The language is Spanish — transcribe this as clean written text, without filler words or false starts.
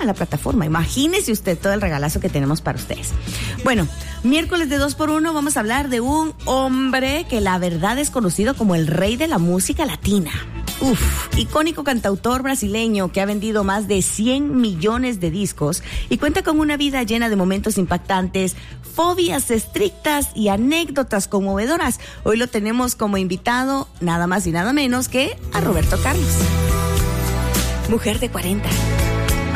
a la plataforma. Imagínese usted todo el regalazo que tenemos para ustedes. Bueno, miércoles de 2x1 vamos a hablar de un hombre que la verdad es conocido como el rey de la música latina. Icónico cantautor brasileño que ha vendido más de 100 millones de discos y cuenta con una vida llena de momentos impactantes, fobias estrictas y anécdotas conmovedoras. Hoy lo tenemos como invitado nada más y nada menos que a Roberto Carlos. Mujer de 40.